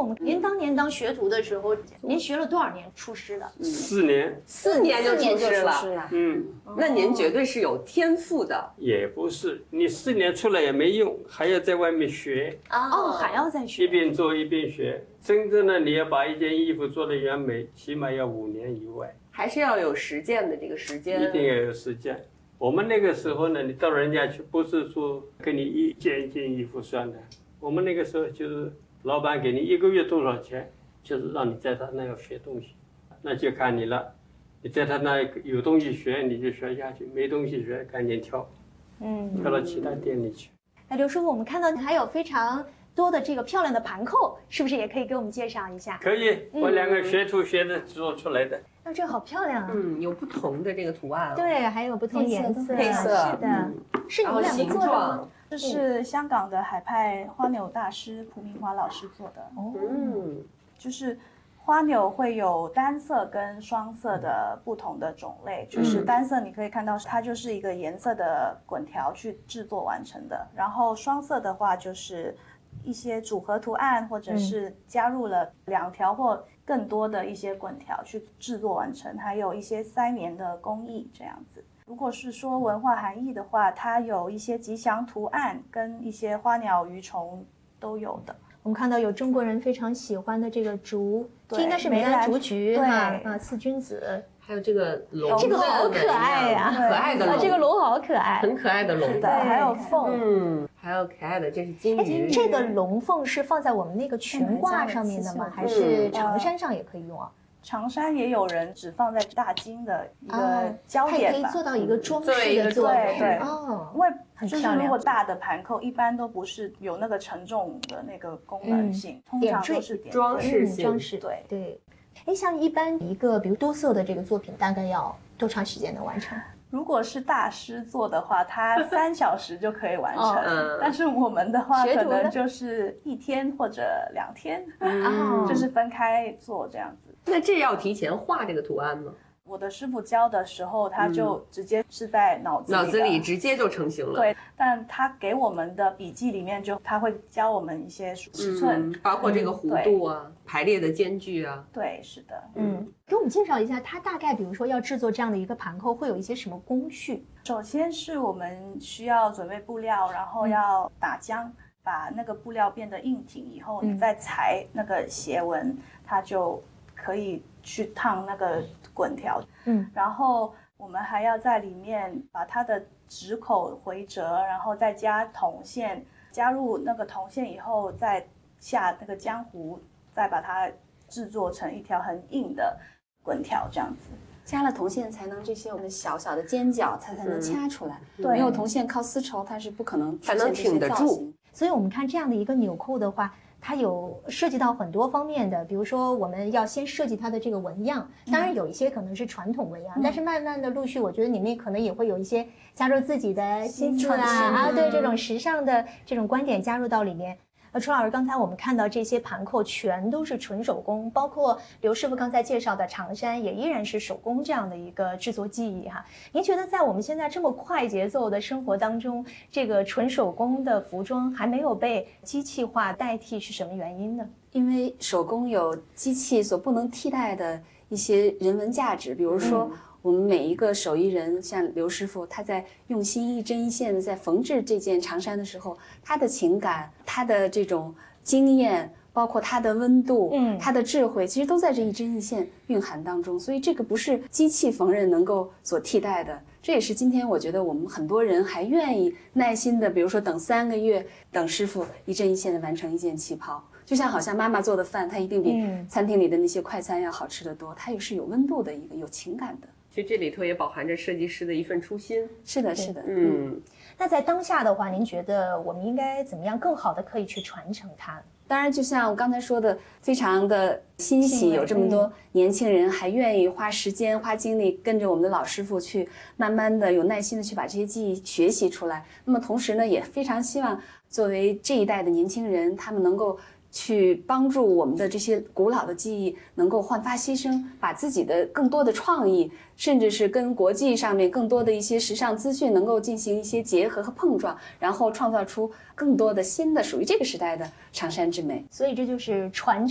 我们您当年当学徒的时候，您学了多少年出师的 ？4年。 4年就出师了。那您绝对是有天赋的。 也不是，你4年出来也没用，还要在外面学。 还要再学， 一边做一边学。真正的你要把一件衣服做得完美，起码要5年以外。 还是要有实践的这个时间。 一定要有实践。我们那个时候呢，你到人家去，不是说给你一件一件衣服算的。我们那个时候就是老板给你1个月多少钱，就是让你在他那要学东西，那就看你了。你在他那有东西学，你就学下去；没东西学，赶紧跳，跳到其他店里去。 那刘师傅，我们看到还有非常多的这个漂亮的盘扣，是不是也可以给我们介绍一下？ 可以，我2个学徒学的做出来的。 那这好漂亮啊！ 有不同的这个图案。 对，还有不同颜色， 配色是的，是你们两个做的吗？ 这是香港的海派花纽大师蒲明华老师做的。就是花纽会有单色跟双色的不同的种类，就是单色你可以看到它就是一个颜色的滚条去制作完成的，然后双色的话就是一些组合图案，或者是加入了2条或更多的一些滚条去制作完成，还有一些塞棉的工艺这样子。如果是说文化含义的话，它有一些吉祥图案跟一些花鸟鱼虫都有的。 我们看到有中国人非常喜欢的这个竹，这应该是梅兰竹菊哈，四君子， 还有这个龙， 这个好可爱呀， 可爱的龙， 这个龙好可爱， 很可爱的龙， 对，还有凤， 还有可爱的这是金鱼。 这个龙凤是放在我们那个裙褂上面的吗？还是长衫上也可以用啊？ 长衫也有人只放在大襟的一个焦点吧， 它也可以做到一个装饰的作用。 对，因为就是如果大的盘扣一般都不是有那个承重的那个功能性，通常都是装饰性。 装饰，对。像一般一个比如多色的这个作品，大概要多长时间能完成？ 如果是大师做的话，他3小时就可以完成。但是我们的话，可能就是1天或者2天，就是分开做这样子。 那这要提前画这个图案吗？ 我的师傅教的时候，他就直接是在脑子里直接就成型了。 对，但他给我们的笔记里面他会教我们一些尺寸， 包括这个弧度啊、排列的间距啊。 对，是的。 给我们介绍一下，它大概比如说要制作这样的一个盘扣，会有一些什么工序？ 首先是我们需要准备布料，然后要打浆，把那个布料变得硬挺以后，你再裁那个斜纹，它就可以去烫那个滚条。然后我们还要在里面把它的指口回折，然后再加铜线，加入那个铜线以后，再下那个浆糊，再把它制作成一条很硬的滚条，这样子。 加了铜线才能这些我们小小的尖角它才能掐出来， 对， 没有铜线靠丝绸它是不可能才能挺得住。 所以我们看这样的一个纽扣的话，它有涉及到很多方面的，比如说我们要先设计它的这个纹样，当然有一些可能是传统纹样，但是慢慢的陆续，我觉得你们可能也会有一些加入自己的心思对这种时尚的这种观点加入到里面。楚老师，刚才我们看到这些盘扣全都是纯手工，包括刘师傅刚才介绍的长衫也依然是手工这样的一个制作技艺哈。您觉得在我们现在这么快节奏的生活当中，这个纯手工的服装还没有被机器化代替是什么原因呢？ 因为手工有机器所不能替代的一些人文价值，比如说我们每一个手艺人，像刘师傅，他在用心一针一线的在缝制这件长衫的时候，他的情感，他的这种经验，包括他的温度，他的智慧，其实都在这一针一线蕴含当中。所以这个不是机器缝纫能够所替代的。这也是今天我觉得我们很多人还愿意耐心的，比如说等3个月，等师傅一针一线的完成一件旗袍。就像好像妈妈做的饭，它一定比餐厅里的那些快餐要好吃得多，它也是有温度的一个有情感的。 其实这里头也饱含着设计师的一份初心。 是的，是的。 那在当下的话，您觉得我们应该怎么样更好的可以去传承它？ 当然，就像我刚才说的，非常的欣喜，有这么多年轻人还愿意花时间、花精力跟着我们的老师傅去慢慢的、有耐心的去把这些技艺学习出来。那么同时呢，也非常希望作为这一代的年轻人，他们能够去帮助我们的这些古老的技艺能够焕发新生，把自己的更多的创意，甚至是跟国际上面更多的一些时尚资讯能够进行一些结合和碰撞，然后创造出更多的新的属于这个时代的长衫之美。 所以这就是传承。